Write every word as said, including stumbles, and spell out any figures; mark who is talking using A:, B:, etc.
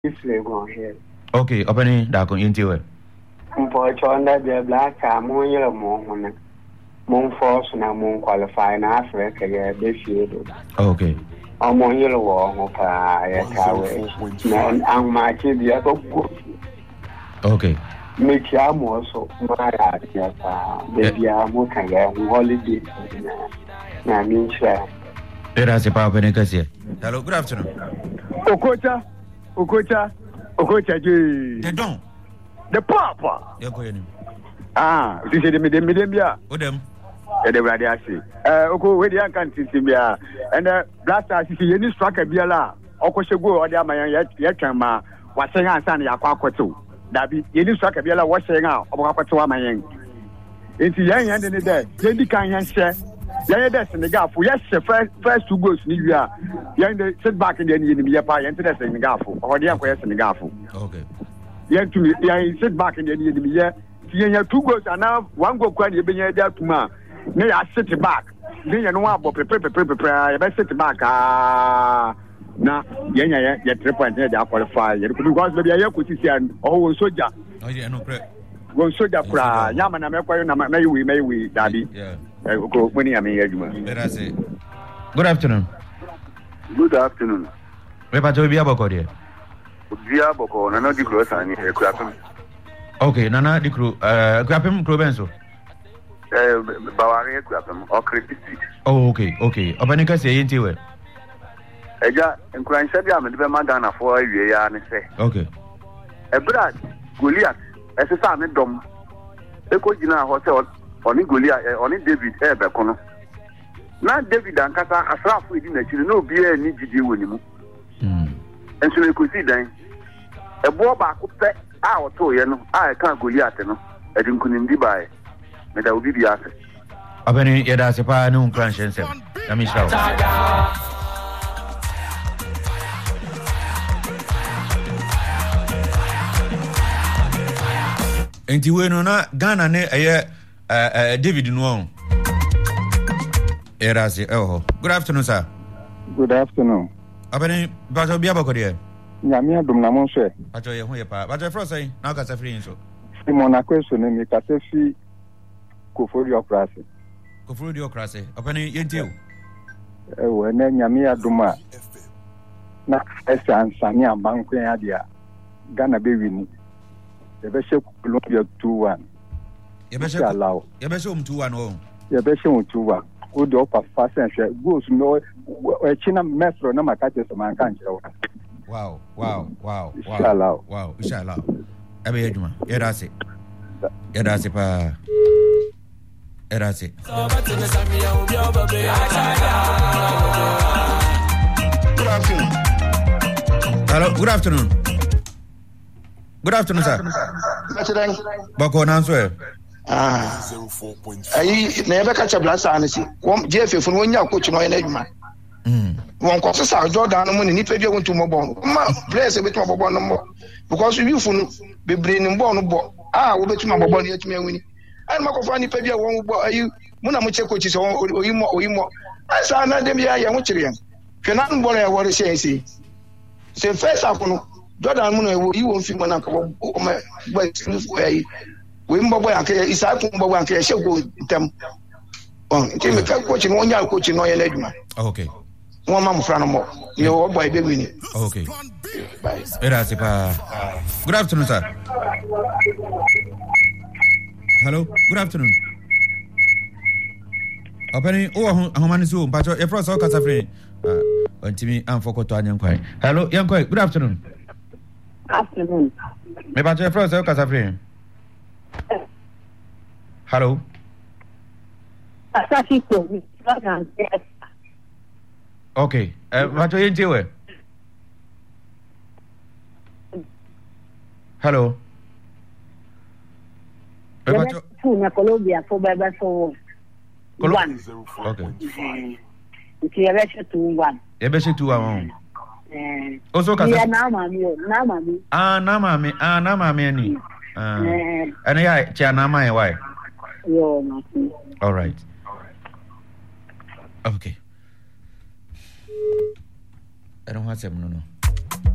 A: Okay, opening da kon into it.
B: For Chonda, the black car, more yellow, more moon force na moon qualify in Africa this year.
A: Okay.
B: Or more yellow or and I'm my kid the other.
A: Okay.
B: Make ya more so my idea. Maybe I'm more kind of holiday. I mean, share.
A: Hello, good afternoon.
C: Okocha, Okocha, Okocha,
A: they don't.
C: The Papa.
A: You're going.
C: Ah, this is the medium medium, yeah.
A: With them.
C: And the radiation. Uh, Oko, where the young country, yeah. And the last I see any struck a biala. Okosha go or the Amayan yet, yet, ma, was saying, I san Yakwato. That be any struck a biala was saying out of Wapato Amayan. It's young and in the day, Lady Kanyan share. Yeah, that's in the gap. Yes, first first two goals in the young the setback in the enemy, yeah, and that's in the gap, or the acquires in the gap.
A: Okay.
C: Yeah, to me, yeah, sit back in the enemy, yeah. Yeah, two goals and now one go quite a bit there to ma. Nay, I sit back. Then you know about prepare, prepare, prepare, I sit back. Ah, now, yeah, yeah, yeah, three points there, they qualify. Because maybe I could see an oh, soldier.
A: Oh, yeah, no,
C: go soldier, cry. Yaman, I'm a may we, may we, daddy.
A: Yeah.
C: Go when I mean,
A: good afternoon.
D: Good afternoon.
A: Where to be about here?
D: Via Boko, Nana di Cross and Crapim.
A: Okay, Nana di Cru, uh, Crapim Crobenso.
D: Uh, Bavaria Crapim or Critic.
A: Oh, okay, okay. Obanica say into it.
D: Eja, and Cran Sabiam and Madana for a year and say.
A: Okay.
D: A brad, Goliath, as a family dom. Echo Gina Hotel. Oni Goliath, oni David Ebekono. Na David and Kata Asraf within the children, no beer need to deal with him. And so we could see then a boy back up our toy, and I can't Goliath, no. I didn't couldn't be by. But I will be the answer.
A: Abeni Yada Sepa, no crunch and seven. Let me shout. And you know, Ghana, ne Uh, David Nwong. Erase. Oh, good afternoon, sir.
E: Good afternoon.
A: Abeni, bato biaba ko dia.
E: Nyame adom na mo hwe.
A: Bato ye ho ye pa. Bato fro say, na ka safri nso.
E: Simon akweso ne mi ka safi Kofori Okrase.
A: Kofori Okrase. Abeni yentiu.
E: Eh we na nyame adom a. Na esa ansani abankwe ya dia. Ghana be wini. Ebe she Colombia two one.
A: Yebeshe allow. Yebeshe um two one oh.
E: Yebeshe um two one. Go do up fast and share. Goes no e china mesro na makache so man kan kire wa.
A: Wow, wow, wow, wow.
E: Inshallah.
A: Wow, inshallah. Ebe eduma. Yerase. Yerase pa. Yerase.
D: Good afternoon.
A: Hello, good afternoon. Good afternoon, sir. Bako Nanswe.
F: Ah, I never catch a blast honesty. One Jeff from when you're coaching on Edma. One causes our Jordan money, if you want to mobile. Bless a bit more no more. Because you from be bringing born. Ah, we'll bet you my body at me winning. I'm not funny, Pavia won't buy you. Munamuche coaches or you more or you more. I saw another young Wicherian. Canon Boy, what is saying, see. Say, first up, Jordan Moon, you won't feel when I come where we mobile and is I put mobile and shall go them. Oh, coaching one year coaching no Edma.
A: Okay.
F: One month from more. You're by the winning.
A: Okay. Bye. Good afternoon, sir. Hello. Good afternoon. Opening oh Homanisu, but your first all Casafre. Uh, on Timmy and Fokoto and Yankwai. Hello, Yankwai. Good afternoon.
G: Afternoon.
A: Me but your first all Casafre. Hello. Okay. Uh, what are you doing? Hello.
G: Colombia for Baba for one.
A: Okay.
G: It's two one.
A: Ebeshe two one. Also,
G: yeah, now, mammy, now, mammy.
A: Ah, now, mammy, ah, now, mammy. Ah, and I, Chana, my wife. All right. Okay. I don't have seven, no, no.